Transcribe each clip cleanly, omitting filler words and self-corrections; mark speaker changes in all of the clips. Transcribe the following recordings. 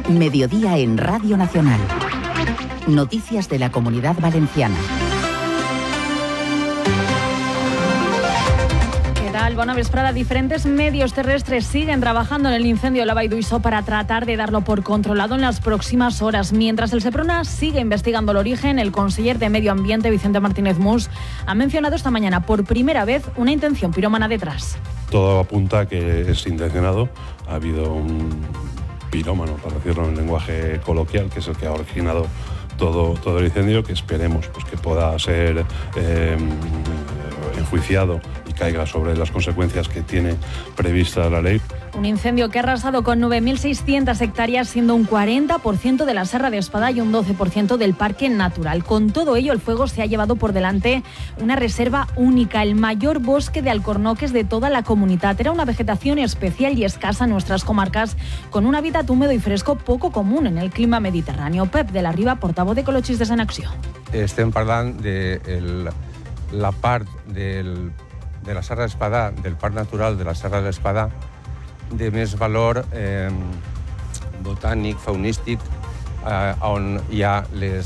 Speaker 1: Mediodía en Radio Nacional. Noticias de la Comunidad Valenciana.
Speaker 2: Bona vesprada. Diferentes medios terrestres siguen trabajando en el incendio de la Vall d'Uixó para tratar de darlo por controlado en las próximas horas. Mientras el Seprona sigue investigando el origen, el conseller de Medio Ambiente, Vicente Martínez Mus, ha mencionado esta mañana por primera vez una intención pirómana detrás.
Speaker 3: Todo apunta a que es intencionado. Ha habido un pirómano, para decirlo en lenguaje coloquial, que es el que ha originado todo el incendio, que esperemos pues, que pueda ser enjuiciado y caiga sobre las consecuencias que tiene prevista la ley.
Speaker 2: Un incendio que ha arrasado con 9.600 hectáreas, siendo un 40% de la Serra d'Espadà y un 12% del Parque Natural. Con todo ello, el fuego se ha llevado por delante una reserva única, el mayor bosque de alcornoques de toda la comunidad. Era una vegetación especial y escasa en nuestras comarcas, con un hábitat húmedo y fresco poco común en el clima mediterráneo. Pep de la Riba, portavoz de Ecologistes en Acció.
Speaker 4: Estem parlant de la part de la Serra d'Espadà, del Parc Natural de la Serra d'Espadà, de més valor botànic, faunístic, on hi ha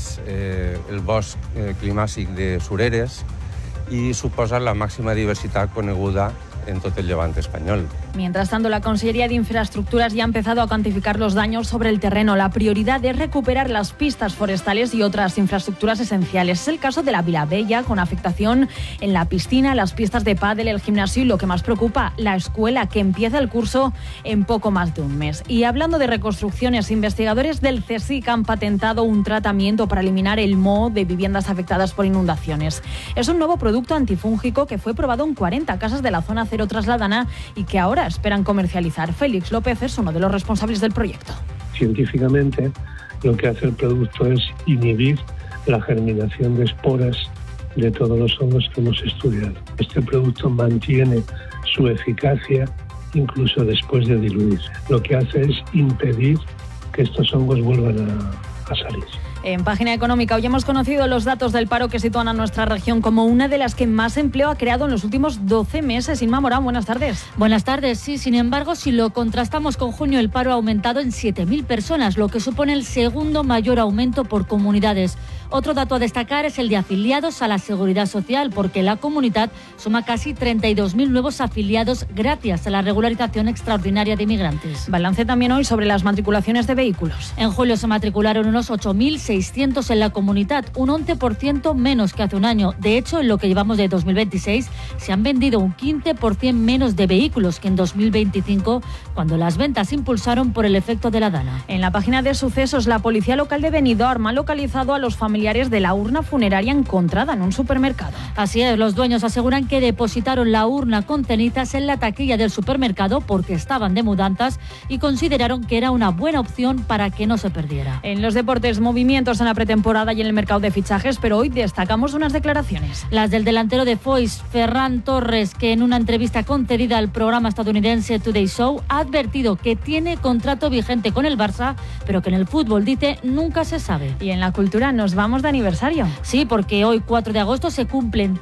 Speaker 4: el bosc climàtic de sureres i suposa la màxima diversitat coneguda en tot el Llevant espanyol.
Speaker 2: Mientras tanto, la Consellería de Infraestructuras ya ha empezado a cuantificar los daños sobre el terreno. La prioridad es recuperar las pistas forestales y otras infraestructuras esenciales. Es el caso de la Vilavella, con afectación en la piscina, las pistas de pádel, el gimnasio y, lo que más preocupa, la escuela, que empieza el curso en poco más de un mes. Y hablando de reconstrucciones, investigadores del CSIC han patentado un tratamiento para eliminar el moho de viviendas afectadas por inundaciones. Es un nuevo producto antifúngico que fue probado en 40 casas de la zona cero trasladana y que ahora esperan comercializar. Félix López es uno de los responsables del proyecto.
Speaker 5: Científicamente, lo que hace el producto es inhibir la germinación de esporas de todos los hongos que hemos estudiado. Este producto mantiene su eficacia incluso después de diluirse. Lo que hace es impedir que estos hongos vuelvan a salir.
Speaker 2: En Página Económica, hoy hemos conocido los datos del paro que sitúan a nuestra región como una de las que más empleo ha creado en los últimos 12 meses. Inma Morán, buenas tardes.
Speaker 6: Buenas tardes, sí. Sin embargo, si lo contrastamos con junio, el paro ha aumentado en 7.000 personas, lo que supone el segundo mayor aumento por comunidades. Otro dato a destacar es el de afiliados a la Seguridad Social, porque la comunidad suma casi 32.000 nuevos afiliados gracias a la regularización extraordinaria de inmigrantes.
Speaker 2: Balance también hoy sobre las matriculaciones de vehículos.
Speaker 6: En julio se matricularon unos 8.600 en la comunidad, un 11% menos que hace un año. De hecho, en lo que llevamos de 2026, se han vendido un 15% menos de vehículos que en 2025, cuando las ventas se impulsaron por el efecto de la Dana.
Speaker 2: En la página de sucesos, la policía local de Benidorm ha localizado a los familiares de la urna funeraria encontrada en un supermercado.
Speaker 6: Así es, los dueños aseguran que depositaron la urna con cenizas en la taquilla del supermercado porque estaban de mudanzas y consideraron que era una buena opción para que no se perdiera.
Speaker 2: En los deportes, movimientos en la pretemporada y en el mercado de fichajes, pero hoy destacamos unas declaraciones.
Speaker 6: Las del delantero de Foix, Ferran Torres, que en una entrevista concedida al programa estadounidense Today Show ha advertido que tiene contrato vigente con el Barça, pero que en el fútbol, dice, nunca se sabe.
Speaker 2: Y en la cultura nos vamos de aniversario.
Speaker 6: Sí, porque hoy, 4 de agosto, se cumplen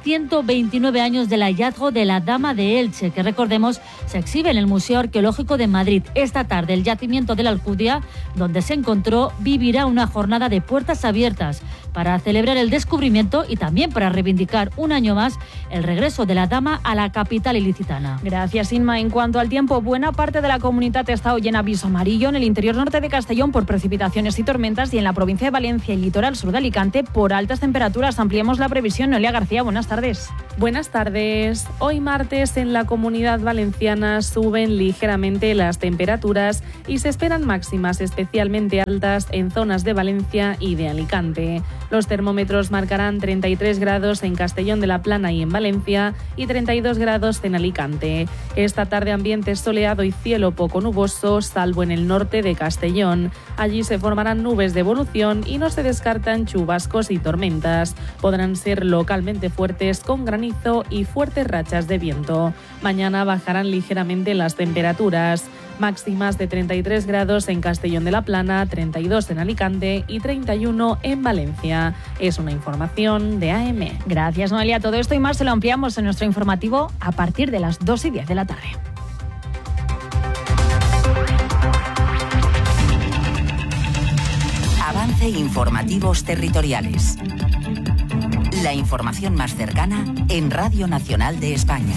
Speaker 6: 129 años del hallazgo de la Dama de Elche, que, recordemos, se exhibe en el Museo Arqueológico de Madrid. Esta tarde, el yacimiento de la Alcudia, donde se encontró, vivirá una jornada de puertas abiertas para celebrar el descubrimiento y también para reivindicar un año más el regreso de la Dama a la capital ilicitana.
Speaker 2: Gracias, Inma. En cuanto al tiempo, buena parte de la comunidad está hoy en aviso amarillo en el interior norte de Castellón por precipitaciones y tormentas, y en la provincia de Valencia y litoral sur de Alicante por altas temperaturas. Ampliemos la previsión. Noelia García, buenas tardes.
Speaker 7: Buenas tardes. Hoy martes en la Comunidad Valenciana suben ligeramente las temperaturas y se esperan máximas especialmente altas en zonas de Valencia y de Alicante. Los termómetros marcarán 33 grados en Castellón de la Plana y en Valencia y 32 grados en Alicante. Esta tarde ambiente soleado y cielo poco nuboso, salvo en el norte de Castellón. Allí se formarán nubes de evolución y no se descartan chubascos y tormentas. Podrán ser localmente fuertes con granizo y fuertes rachas de viento. Mañana bajarán ligeramente las temperaturas. Máximas de 33 grados en Castellón de la Plana, 32 en Alicante y 31 en Valencia. Es una información de AM.
Speaker 2: Gracias, Noelia. Todo esto y más se lo ampliamos en nuestro informativo a partir de las 2:10 de la tarde.
Speaker 1: ofrece informativos territoriales. La información más cercana en Radio Nacional de España.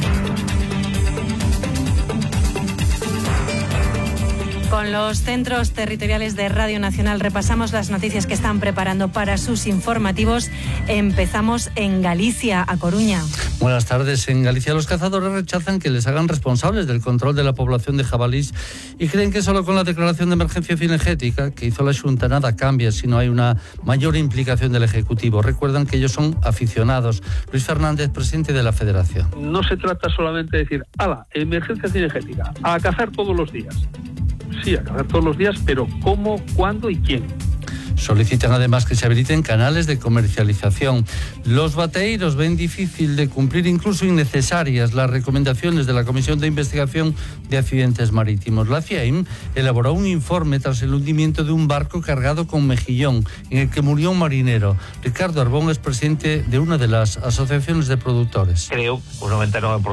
Speaker 8: Con los centros territoriales de Radio Nacional repasamos las noticias que están preparando para sus informativos. Empezamos en Galicia, a Coruña.
Speaker 9: Buenas tardes. En Galicia los cazadores rechazan que les hagan responsables del control de la población de jabalís y creen que solo con la declaración de emergencia cinegética que hizo la Xunta nada cambia si no hay una mayor implicación del Ejecutivo. Recuerdan que ellos son aficionados. Luis Fernández, presidente de la Federación.
Speaker 5: No se trata solamente de decir, ¡hala, emergencia cinegética! A cazar todos los días. Sí, a cazar todos los días, pero ¿cómo, cuándo y quién?
Speaker 9: Solicitan además que se habiliten canales de comercialización. Los bateeiros ven difícil de cumplir, incluso innecesarias, las recomendaciones de la Comisión de Investigación de Accidentes Marítimos. La CIAIM elaboró un informe tras el hundimiento de un barco cargado con mejillón, en el que murió un marinero. Ricardo Arbón es presidente de una de las asociaciones de productores.
Speaker 10: Creo que el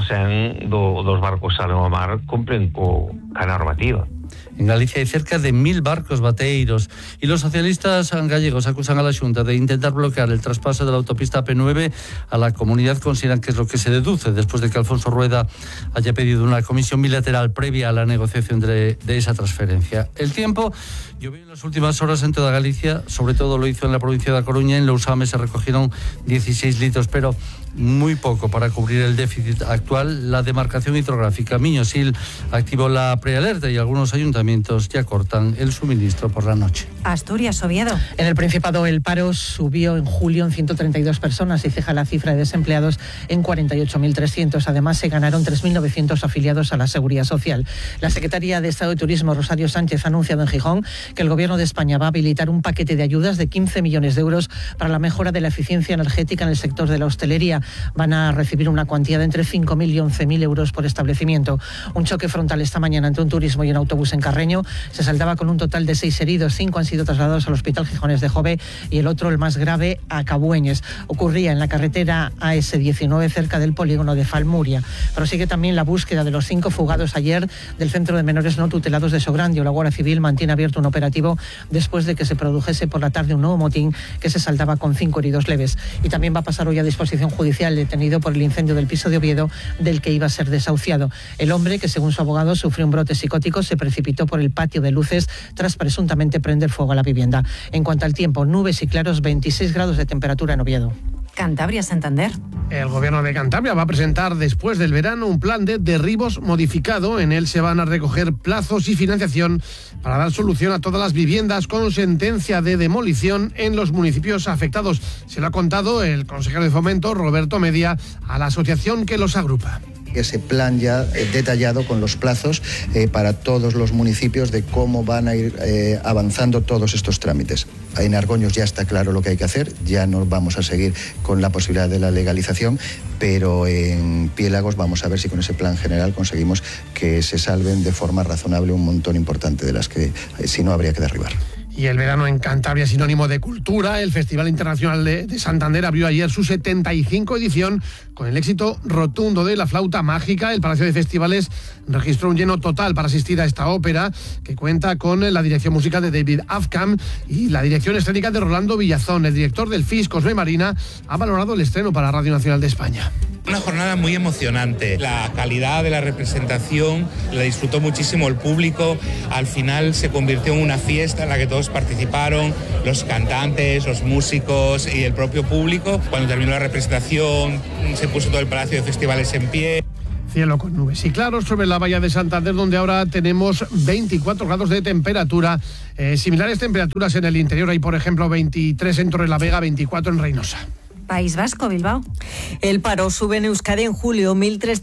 Speaker 10: 99% dos barcos salen ao mar cumplen ca normativa.
Speaker 9: En Galicia hay cerca de 1.000 barcos bateeiros y los socialistas gallegos acusan a la Xunta de intentar bloquear el traspaso de la autopista P9 a la comunidad. Consideran que es lo que se deduce después de que Alfonso Rueda haya pedido una comisión bilateral previa a la negociación de esa transferencia. El tiempo llovió en las últimas horas en toda Galicia, sobre todo lo hizo en la provincia de A Coruña. En Lousame se recogieron 16 litros, pero muy poco para cubrir el déficit actual. La demarcación hidrográfica Miño-Sil activó la prealerta y algunos ayuntamientos ya cortan el suministro por la noche.
Speaker 8: Asturias, Oviedo.
Speaker 11: En el Principado el paro subió en julio en 132 personas y ceja la cifra de desempleados en 48.300. Además, se ganaron 3.900 afiliados a la Seguridad Social. La secretaria de Estado de Turismo, Rosario Sánchez, ha anunciado en Gijón que el Gobierno de España va a habilitar un paquete de ayudas de 15 millones de euros para la mejora de la eficiencia energética en el sector de la hostelería. Van a recibir una cuantía de entre 5.000 y 11.000 euros por establecimiento. Un choque frontal esta mañana entre un turismo y un autobús en Carreño se saldaba con un total de 6 heridos. 5 han sido trasladados al Hospital Gijones de Jove y el otro, el más grave, a Cabueñes. Ocurría en la carretera AS19 cerca del polígono de Falmuria. Prosigue también la búsqueda de los 5 fugados ayer del Centro de Menores No Tutelados de Sograndio. La Guardia Civil mantiene abierto un operativo después de que se produjese por la tarde un nuevo motín que se saldaba con 5 heridos leves. Y también va a pasar hoy a disposición judicial, detenido por el incendio del piso de Oviedo del que iba a ser desahuciado. El hombre, que según su abogado sufrió un brote psicótico, se precipitó por el patio de luces tras presuntamente prender fuego a la vivienda. En cuanto al tiempo, nubes y claros, 26 grados de temperatura en Oviedo.
Speaker 8: Cantabria, Santander.
Speaker 12: El Gobierno de Cantabria va a presentar después del verano un plan de derribos modificado. En él se van a recoger plazos y financiación para dar solución a todas las viviendas con sentencia de demolición en los municipios afectados. Se lo ha contado el consejero de Fomento, Roberto Media, a la asociación que los agrupa.
Speaker 13: Ese plan ya detallado con los plazos para todos los municipios de cómo van a ir avanzando todos estos trámites. En Argoños ya está claro lo que hay que hacer, ya no vamos a seguir con la posibilidad de la legalización, pero en Piélagos vamos a ver si con ese plan general conseguimos que se salven de forma razonable un montón importante de las que si no habría que derribar.
Speaker 12: Y el verano en Cantabria es sinónimo de cultura. El Festival Internacional de Santander abrió ayer su 75 edición con el éxito rotundo de La Flauta Mágica. El Palacio de Festivales registró un lleno total para asistir a esta ópera, que cuenta con la dirección musical de David Afkam y la dirección escénica de Rolando Villazón. El director del FIS, Cosme Marina, ha valorado el estreno para Radio Nacional de España.
Speaker 14: Una jornada muy emocionante. La calidad de la representación la disfrutó muchísimo el público. Al final se convirtió en una fiesta en la que todos participaron, los cantantes, los músicos y el propio público. Cuando terminó la representación se puso todo el Palacio de Festivales en pie.
Speaker 12: Cielo con nubes y claros sobre la bahía de Santander, donde ahora tenemos 24 grados de temperatura. Similares temperaturas en el interior. Hay, por ejemplo, 23 en Torrelavega, 24 en Reynosa.
Speaker 8: País Vasco, Bilbao.
Speaker 15: El paro sube en Euskadi en julio.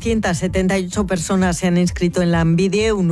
Speaker 15: 1.378 personas se han inscrito en Lanbide, un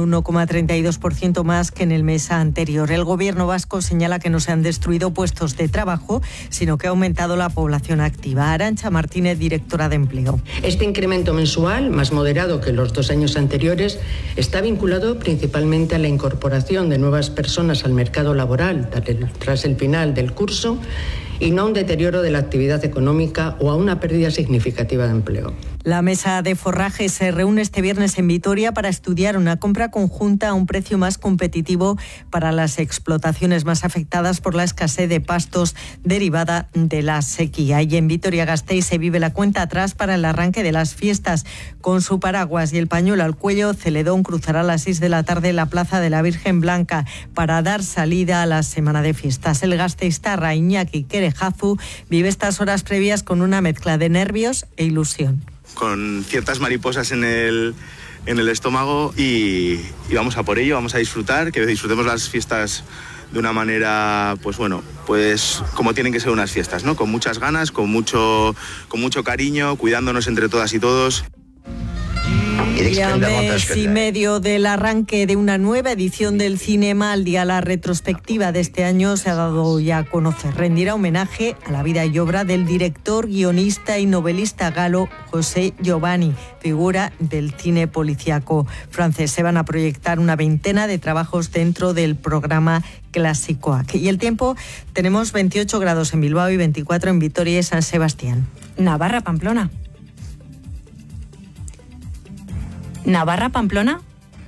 Speaker 15: 1,32% más que en el mes anterior. El gobierno vasco señala que no se han destruido puestos de trabajo, sino que ha aumentado la población activa. Arantxa Martínez, directora de Empleo.
Speaker 16: Este incremento mensual, más moderado que los 2 años anteriores, está vinculado principalmente a la incorporación de nuevas personas al mercado laboral tras el final del curso, y no a un deterioro de la actividad económica o a una pérdida significativa de empleo.
Speaker 15: La mesa de forraje se reúne este viernes en Vitoria para estudiar una compra conjunta a un precio más competitivo para las explotaciones más afectadas por la escasez de pastos derivada de la sequía. Y en Vitoria-Gasteiz se vive la cuenta atrás para el arranque de las fiestas. Con su paraguas y el pañuelo al cuello, Celedón cruzará a las 6 de la tarde la Plaza de la Virgen Blanca para dar salida a la semana de fiestas. El gasteiztarra Iñaki Kerejazu vive estas horas previas con una mezcla de nervios e ilusión.
Speaker 17: Con ciertas mariposas en el estómago y vamos a por ello, vamos a disfrutar, que disfrutemos las fiestas de una manera, pues como tienen que ser unas fiestas, ¿no? Con muchas ganas, con mucho cariño, cuidándonos entre todas y todos.
Speaker 15: Y a mes y medio del arranque de una nueva edición del Cinema al Día, la retrospectiva de este año se ha dado ya a conocer. Rendirá homenaje a la vida y obra del director, guionista y novelista galo José Giovanni, figura del cine policíaco francés. Se van a proyectar una veintena de trabajos dentro del programa Clásicoac. Y el tiempo, tenemos 28 grados en Bilbao y 24 en Vitoria y San Sebastián.
Speaker 8: Navarra, Pamplona. Navarra, Pamplona.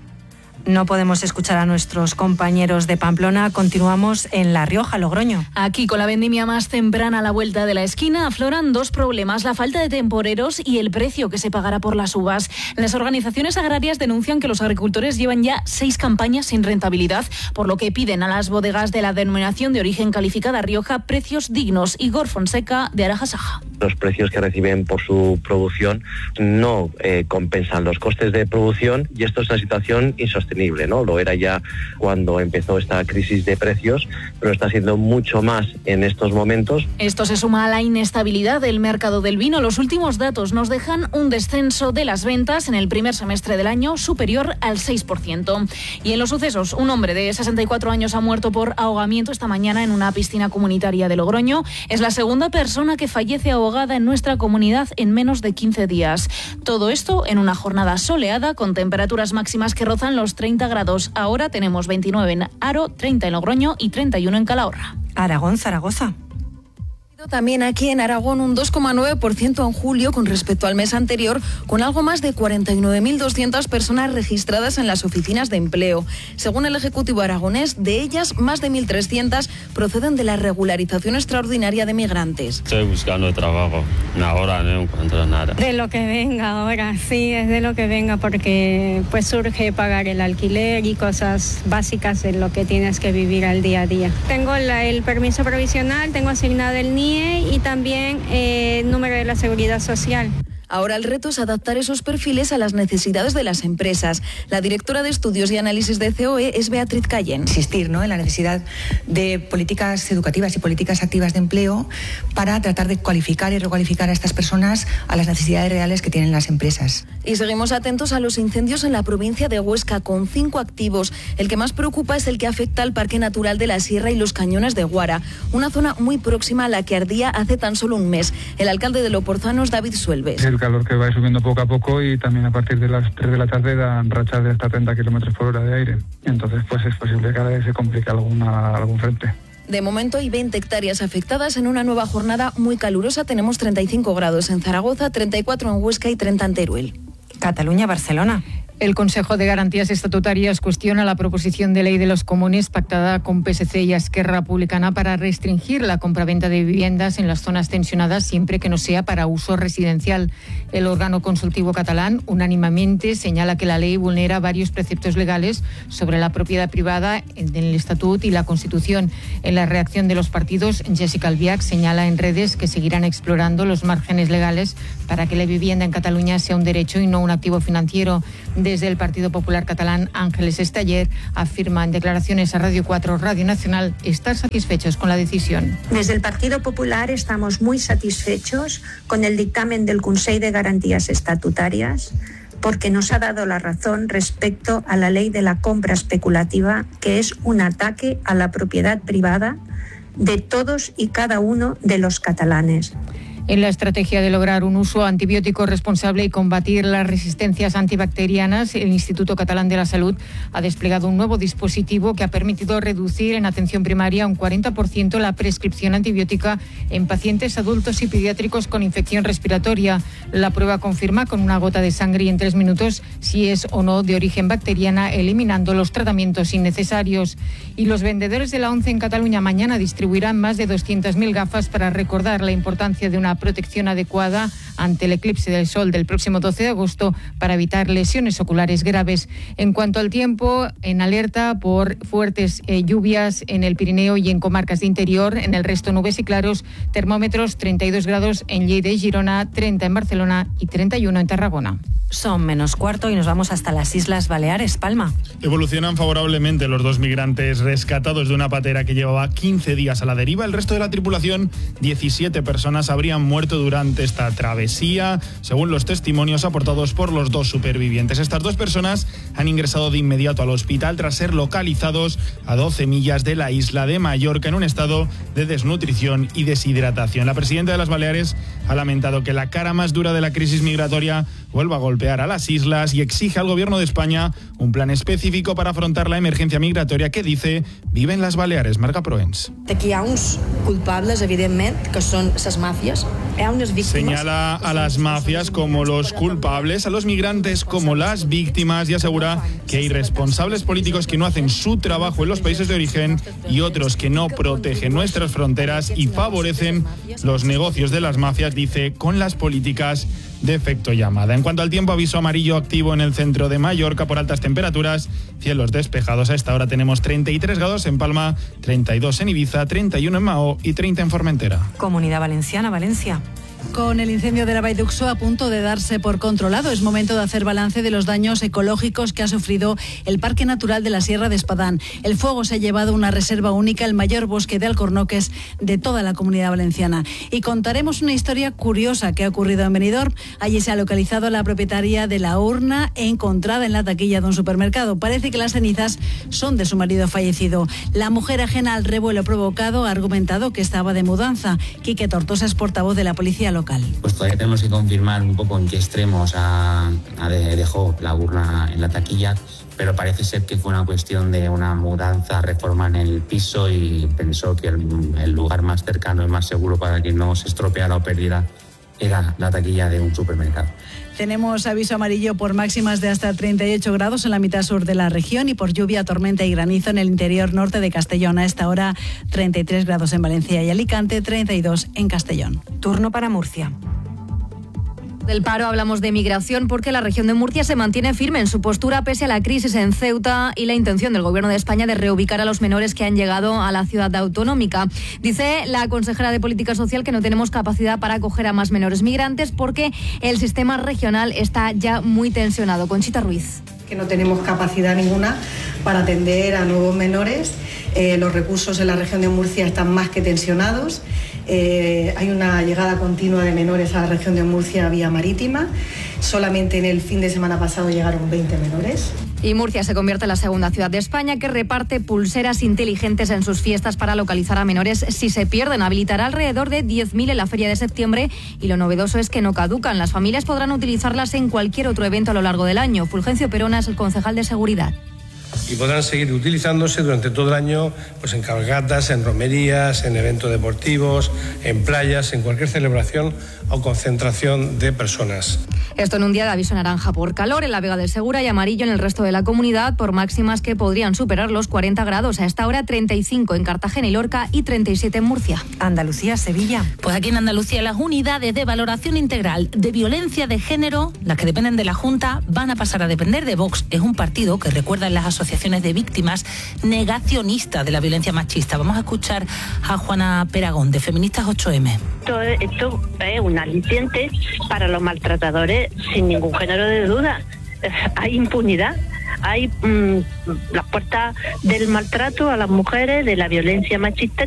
Speaker 8: No podemos escuchar a nuestros compañeros de Pamplona. Continuamos en La Rioja, Logroño.
Speaker 2: Aquí, con la vendimia más temprana a la vuelta de la esquina, afloran dos problemas: la falta de temporeros y el precio que se pagará por las uvas. Las organizaciones agrarias denuncian que los agricultores llevan ya 6 campañas sin rentabilidad, por lo que piden a las bodegas de la denominación de origen calificada Rioja precios dignos. Igor Fonseca, de Arajasaja.
Speaker 18: Los precios que reciben por su producción no compensan los costes de producción y esto es una situación insostenible, ¿no? Lo era ya cuando empezó esta crisis de precios, pero está siendo mucho más en estos momentos.
Speaker 2: Esto se suma a la inestabilidad del mercado del vino. Los últimos datos nos dejan un descenso de las ventas en el primer semestre del año superior al 6%. Y en los sucesos, un hombre de 64 años ha muerto por ahogamiento esta mañana en una piscina comunitaria de Logroño. Es la segunda persona que fallece ahogada en nuestra comunidad en menos de 15 días. Todo esto en una jornada soleada con temperaturas máximas que rozan los 30 grados. Ahora tenemos 29 en Haro, 30 en Logroño y 31 en Calahorra.
Speaker 8: Aragón, Zaragoza.
Speaker 19: También aquí en Aragón un 2,9% en julio con respecto al mes anterior, con algo más de 49.200 personas registradas en las oficinas de empleo. Según el Ejecutivo aragonés, de ellas más de 1.300 proceden de la regularización extraordinaria de migrantes.
Speaker 20: Estoy buscando trabajo, ahora no encuentro nada.
Speaker 21: De lo que venga ahora, sí, es de lo que venga porque pues surge pagar el alquiler y cosas básicas de lo que tienes que vivir al día a día. Tengo el permiso provisional, tengo asignado el NIE y también el número de la Seguridad Social.
Speaker 19: Ahora el reto es adaptar esos perfiles a las necesidades de las empresas. La directora de Estudios y Análisis de COE es Beatriz Cayén.
Speaker 22: Insistir, ¿no?, en la necesidad de políticas educativas y políticas activas de empleo para tratar de cualificar y recualificar a estas personas a las necesidades reales que tienen las empresas.
Speaker 19: Y seguimos atentos a los incendios en la provincia de Huesca, con 5 activos. El que más preocupa es el que afecta al Parque Natural de la Sierra y los Cañones de Guara, una zona muy próxima a la que ardía hace tan solo un mes. El alcalde de Loporzano es David Suelves.
Speaker 23: El calor que va subiendo poco a poco y también a partir de las 3 de la tarde dan rachas de hasta 30 kilómetros por hora de aire. Entonces pues es posible que cada vez se complique algún frente.
Speaker 19: De momento hay 20 hectáreas afectadas en una nueva jornada muy calurosa. Tenemos 35 grados en Zaragoza, 34 en Huesca y 30 en Teruel.
Speaker 8: Cataluña, Barcelona.
Speaker 24: El Consejo de Garantías Estatutarias cuestiona la proposición de ley de los comunes pactada con PSC y Esquerra Republicana para restringir la compraventa de viviendas en las zonas tensionadas siempre que no sea para uso residencial. El órgano consultivo catalán unánimemente señala que la ley vulnera varios preceptos legales sobre la propiedad privada en el Estatut y la Constitución. En la reacción de los partidos, Jessica Albiach señala en redes que seguirán explorando los márgenes legales para que la vivienda en Cataluña sea un derecho y no un activo financiero. Desde el Partido Popular Catalán, Ángeles Esteller afirma en declaraciones a Radio 4, Radio Nacional, estar satisfechos con la decisión.
Speaker 25: Desde el Partido Popular estamos muy satisfechos con el dictamen del Consell de Garantías Estatutarias porque nos ha dado la razón respecto a la ley de la compra especulativa, que es un ataque a la propiedad privada de todos y cada uno de los catalanes.
Speaker 24: En la estrategia de lograr un uso antibiótico responsable y combatir las resistencias antibacterianas, el Instituto Catalán de la Salud ha desplegado un nuevo dispositivo que ha permitido reducir en atención primaria un 40% la prescripción antibiótica en pacientes adultos y pediátricos con infección respiratoria. La prueba confirma con una gota de sangre y en 3 minutos si es o no de origen bacteriana, eliminando los tratamientos innecesarios. Y los vendedores de la ONCE en Cataluña mañana distribuirán más de 200.000 gafas para recordar la importancia de una protección adecuada ante el eclipse del sol del próximo 12 de agosto para evitar lesiones oculares graves. En cuanto al tiempo, en alerta por fuertes lluvias en el Pirineo y en comarcas de interior, en el resto nubes y claros, termómetros 32 grados en Lleida y Girona, 30 en Barcelona y 31 en Tarragona.
Speaker 8: Son -4 y nos vamos hasta las Islas Baleares. Palma.
Speaker 1: Evolucionan favorablemente los 2 migrantes rescatados de una patera que llevaba 15 días a la deriva. El resto de la tripulación, 17 personas, habrían muerto durante esta travesía, según los testimonios aportados por los 2 supervivientes. Estas 2 personas han ingresado de inmediato al hospital tras ser localizados a 12 millas de la isla de Mallorca en un estado de desnutrición y deshidratación. La presidenta de las Baleares ha lamentado que la cara más dura de la crisis migratoria vuelva a golpear a las islas y exige al gobierno de España un plan específico para afrontar la emergencia migratoria que, dice, viven las Baleares. Marca Proens.
Speaker 3: Aquí hi ha uns culpables, evidentment, que són les màfies. Hi ha unes víctimes.
Speaker 1: Señala a las mafias como los culpables, a los migrantes como las víctimas y asegura que hay responsables políticos que no hacen su trabajo en los países de origen y otros que no protegen nuestras fronteras y favorecen los negocios de las mafias, dice, con las políticas de efecto llamada. En cuanto al tiempo, aviso amarillo activo en el centro de Mallorca por altas temperaturas, cielos despejados. A esta hora tenemos 33 grados en Palma, 32 en Ibiza, 31 en Mahó y 30 en Formentera.
Speaker 8: Comunidad Valenciana, Valencia.
Speaker 4: Con el incendio de la Vall d'Uxó a punto de darse por controlado, es momento de hacer balance de los daños ecológicos que ha sufrido el Parque Natural de la Sierra de Espadán. El fuego se ha llevado una reserva única, el mayor bosque de alcornoques de toda la Comunidad Valenciana. Y contaremos una historia curiosa que ha ocurrido en Benidorm. Allí se ha localizado a la propietaria de la urna encontrada en la taquilla de un supermercado. Parece que las cenizas son de su marido fallecido. La mujer, ajena al revuelo provocado, ha argumentado que estaba de mudanza. Quique Tortosa es portavoz de la policía local.
Speaker 6: Pues todavía tenemos que confirmar un poco en qué extremos dejó la urna en la taquilla, pero parece ser que fue una cuestión de una mudanza, reforma en el piso y pensó que el lugar más cercano y más seguro para que no se estropeara o perdiera era la taquilla de un supermercado.
Speaker 4: Tenemos aviso amarillo por máximas de hasta 38 grados en la mitad sur de la región y por lluvia, tormenta y granizo en el interior norte de Castellón. A esta hora 33 grados en Valencia y Alicante, 32 en Castellón.
Speaker 8: Turno para Murcia.
Speaker 2: Del paro hablamos de migración porque la región de Murcia se mantiene firme en su postura pese a la crisis en Ceuta y la intención del Gobierno de España de reubicar a los menores que han llegado a la ciudad autonómica. Dice la consejera de Política Social que no tenemos capacidad para acoger a más menores migrantes porque el sistema regional está ya muy tensionado. Conchita Ruiz.
Speaker 7: Que no tenemos capacidad ninguna para atender a nuevos menores. Los recursos en la región de Murcia están más que tensionados. Hay una llegada continua de menores a la región de Murcia vía marítima. Solamente en el fin de semana pasado llegaron 20 menores.
Speaker 2: Y Murcia se convierte en la segunda ciudad de España que reparte pulseras inteligentes en sus fiestas para localizar a menores si se pierden. Habilitará alrededor de 10.000 en la feria de septiembre y lo novedoso es que no caducan. Las familias podrán utilizarlas en cualquier otro evento a lo largo del año. Fulgencio Perona es el concejal de Seguridad.
Speaker 26: Y podrán seguir utilizándose durante todo el año pues en cabalgatas, en romerías, en eventos deportivos, en playas, en cualquier celebración o concentración de personas.
Speaker 2: Esto en un día de aviso naranja por calor en la Vega del Segura y amarillo en el resto de la comunidad por máximas que podrían superar los 40 grados. A esta hora 35 en Cartagena y Lorca y 37 en Murcia.
Speaker 8: Andalucía, Sevilla.
Speaker 27: Pues aquí en Andalucía las unidades de valoración integral de violencia de género, las que dependen de la Junta, van a pasar a depender de Vox. Es un partido que recuerda en las asociaciones de víctimas negacionista de la violencia machista. Vamos a escuchar a Juana Peragón de Feministas 8M.
Speaker 28: Esto es un aliciente para los maltratadores sin ningún género de duda. Hay impunidad, hay las puertas del maltrato a las mujeres, de la violencia machista